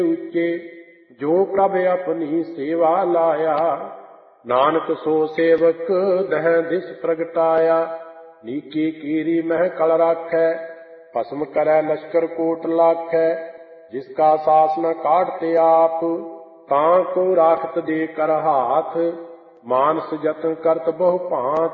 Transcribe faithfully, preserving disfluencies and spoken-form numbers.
ਉੱਚੇ, ਜੋ ਪ੍ਰਭ ਆਪਣੀ ਸੇਵਾ ਲਾਇਆ। ਨਾਨਕ ਸੋ ਸੇਵਕ ਦਹਿ ਦਿਸ ਪ੍ਰਗਟਾਇਆ। ਨੀਕੀ ਕੀਰੀ ਮਹਿ ਕਲ ਰਾਖੈ, ਭਸਮ ਕਰੈ ਲਸ਼ਕਰ ਕੋਟ ਲਾਖੈ। ਜਿਸਕਾ ਸਾਸ ਨ ਕਾਢਤੇ ਆਪ, ਤਾਂ ਕੋ ਰਾਖਤ ਦੇ ਕਰ ਹਾਥ। ਮਾਨਸ ਜਤਨ ਕਰਤ ਬਹੁ ਭਾਂਤ,